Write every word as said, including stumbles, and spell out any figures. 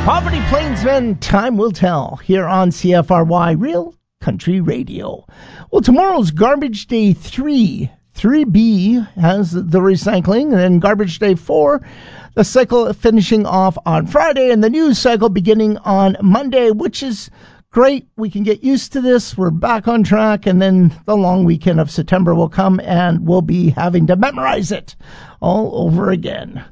Poverty Plainsmen, time will tell, here on C F R Y Real Country Radio. Well, tomorrow's Garbage Day three. three B has the recycling, and then Garbage Day four, the cycle finishing off on Friday, and the news cycle beginning on Monday, which is great. We can get used to this. We're back on track, and then the long weekend of September will come, and we'll be having to memorize it all over again.